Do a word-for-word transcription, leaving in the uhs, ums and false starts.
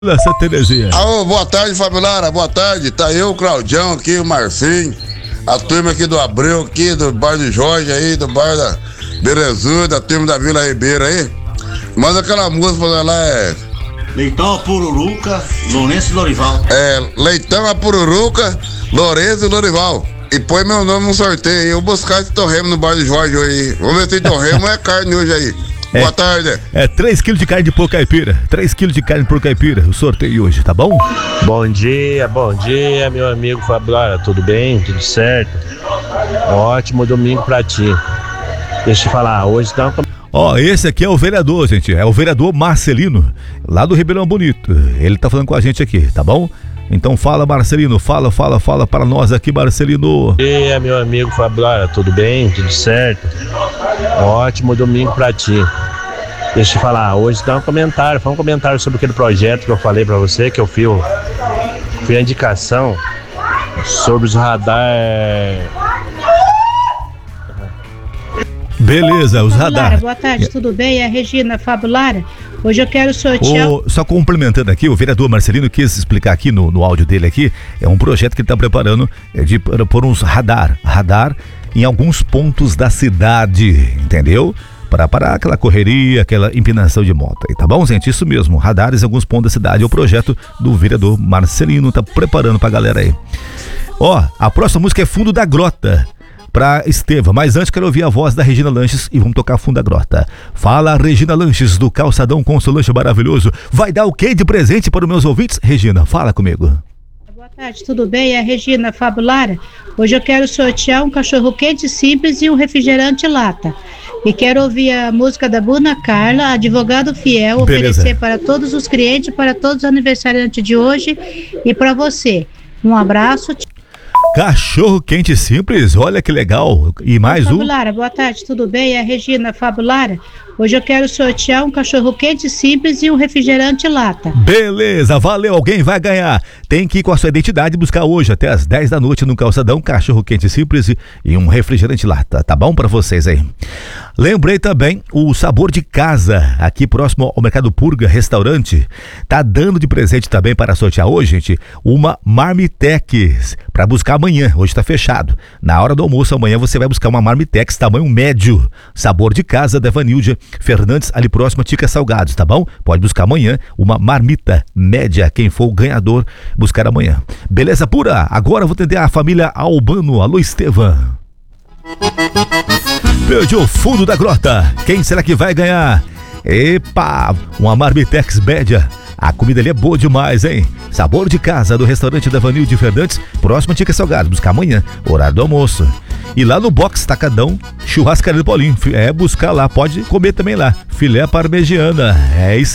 Santa Terezinha. Alô, boa tarde, Fabilara, boa tarde. Tá eu, o Claudião aqui, o Marfim, a turma aqui do Abreu, aqui do bar do Jorge aí, do bar da Berezu, da turma da Vila Ribeira aí. Manda aquela música pra lá, é... Leitão, a Pururuca, Lourenço e Lorival. É, Leitão, a Pururuca, Lourenço e Lorival. E põe meu nome no sorteio aí. Eu vou buscar esse torremo no bar do Jorge aí. Vamos ver se tem torremo ou é carne hoje aí. É, boa tarde. É três quilos de carne de porco caipira. três quilos de carne de porco caipira. O sorteio hoje, tá bom? Bom dia, bom dia, meu amigo Fabiola. Tudo bem? Tudo certo? Ótimo domingo pra ti. Deixa eu falar, hoje tá... Ó, esse aqui é o vereador, gente. É o vereador Marcelino, lá do Ribeirão Bonito. Ele tá falando com a gente aqui, tá bom? Então fala, Marcelino, fala, fala, fala para nós aqui, Marcelino. Bom dia, meu amigo Fabiola. Tudo bem? Tudo certo? Ótimo domingo pra ti. Deixa eu falar, hoje dá um comentário, foi um comentário sobre aquele projeto que eu falei pra você, que eu fui, fui a indicação sobre os radar. Beleza, os radar. Boa tarde, tudo bem? É a Regina Fabulara. Hoje eu quero sortear... O, só complementando aqui, o vereador Marcelino quis explicar aqui no, no áudio dele aqui, é um projeto que ele está preparando é de por uns radar, radar em alguns pontos da cidade, entendeu? Para parar aquela correria, aquela empinação de moto aí, tá bom, gente? Isso mesmo, radares em alguns pontos da cidade, é o projeto do vereador Marcelino, tá preparando pra galera aí. Ó, a próxima música é Fundo da Grota, pra Esteva, mas antes quero ouvir a voz da Regina Lanches e vamos tocar Fundo da Grota. Fala, Regina Lanches, do Calçadão com seu lanche maravilhoso. Vai dar o quê de presente para os meus ouvintes? Regina, fala comigo. Boa tarde, tudo bem? É a Regina Fabulara. Hoje eu quero sortear um cachorro quente simples e um refrigerante lata. E quero ouvir a música da Bruna Carla, Advogado Fiel, Beleza. Oferecer para todos os clientes, para todos os aniversariantes de hoje e para você. Um abraço. Cachorro quente simples, olha que legal. E mais um. Fabulara, boa tarde, tudo bem? É a Regina Fabulara. Hoje eu quero sortear um cachorro quente simples e um refrigerante lata. Beleza, valeu, alguém vai ganhar. Tem que ir com a sua identidade buscar hoje até as dez da noite no Calçadão, cachorro quente simples e um refrigerante lata, tá bom pra vocês aí? Lembrei também o Sabor de Casa, aqui próximo ao Mercado Purga Restaurante, tá dando de presente também para sortear hoje, gente, uma Marmitex para buscar amanhã, hoje tá fechado. Na hora do almoço amanhã você vai buscar uma Marmitex tamanho médio, Sabor de Casa da Vanilde Fernandes, ali próximo a Tica Salgados, tá bom? Pode buscar amanhã uma marmita média, quem for o ganhador, buscar amanhã. Beleza pura? Agora eu vou atender a família Albano. Alô, Estevam. Perdeu o Fundo da Grota. Quem será que vai ganhar? Epa, uma Marmitex média. A comida ali é boa demais, hein? Sabor de Casa do restaurante da Vanilde Fernandes, próximo a Tica Salgados, buscar amanhã, horário do almoço. E lá no Box Tacadão, churrascaria do Paulinho. É buscar lá, pode comer também lá. Filé parmegiana. É isso.